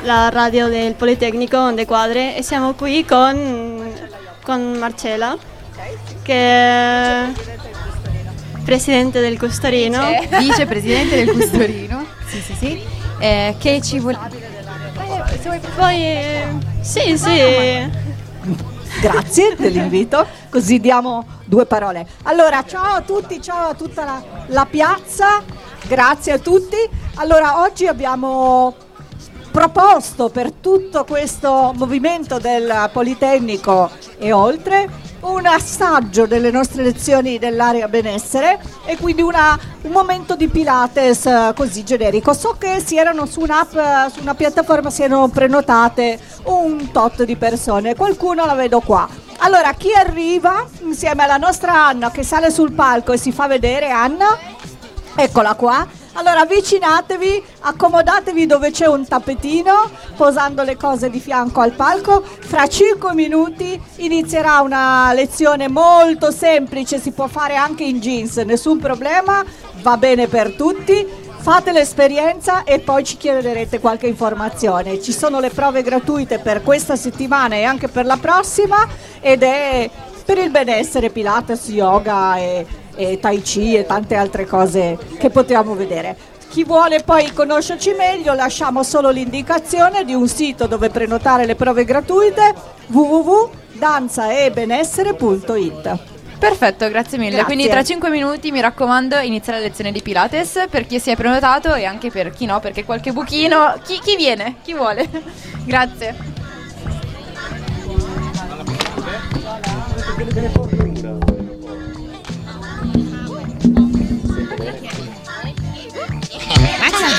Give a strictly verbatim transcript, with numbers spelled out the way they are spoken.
la radio del Politecnico Onde Quadre e siamo qui con, con Marcela, che è presidente del Custorino. Vicepresidente del Custorino, sì sì sì, eh, che ci vuole... Eh, poi, eh, sì sì... Grazie dell'invito, così diamo due parole. Allora, ciao a tutti, ciao a tutta la, la piazza, grazie a tutti. Allora, oggi abbiamo proposto per tutto questo movimento del Politecnico e oltre un assaggio delle nostre lezioni dell'area benessere e quindi una, un momento di Pilates uh, così generico. So che si erano su un'app, uh, su una piattaforma si erano prenotate un tot di persone, qualcuno la vedo qua. Allora, chi arriva insieme alla nostra Anna che sale sul palco e si fa vedere? Anna, eccola qua. Allora avvicinatevi, accomodatevi dove c'è un tappetino, posando le cose di fianco al palco. Fra cinque minuti inizierà una lezione molto semplice, si può fare anche in jeans, nessun problema, va bene per tutti. Fate l'esperienza e poi ci chiederete qualche informazione. Ci sono le prove gratuite per questa settimana e anche per la prossima ed è per il benessere, Pilates, yoga e... e Tai Chi e tante altre cose che potevamo vedere. Chi vuole poi conoscerci meglio, lasciamo solo l'indicazione di un sito dove prenotare le prove gratuite, w w w punto danza e benessere punto i t. Perfetto, grazie mille. Grazie. Quindi tra cinque minuti, mi raccomando, inizia la lezione di Pilates per chi si è prenotato e anche per chi no, perché qualche buchino, chi, chi viene, chi vuole. Grazie.